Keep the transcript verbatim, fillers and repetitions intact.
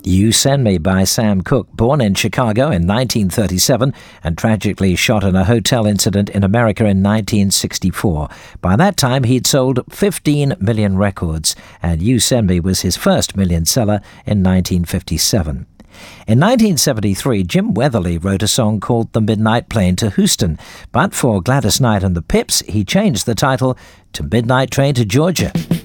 You Send Me by Sam Cooke, born in Chicago in nineteen thirty-seven and tragically shot in a hotel incident in America in nineteen sixty-four. By that time, he'd sold fifteen million records, and You Send Me was his first million seller in nineteen fifty-seven. In nineteen seventy-three, Jim Weatherly wrote a song called The Midnight Plane to Houston, but for Gladys Knight and the Pips, he changed the title to Midnight Train to Georgia.